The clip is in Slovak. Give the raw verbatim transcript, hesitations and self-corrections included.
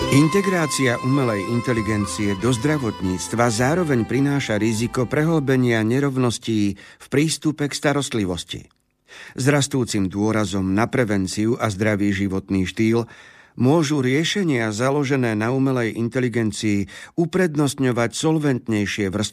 Integrácia umelej inteligencie do zdravotníctva zároveň prináša riziko prehlbenia nerovností v prístupe k starostlivosti. S rastúcim dôrazom na prevenciu a zdravý životný štýl môžu riešenia založené na umelej inteligencii uprednostňovať solventnejšie vrstvy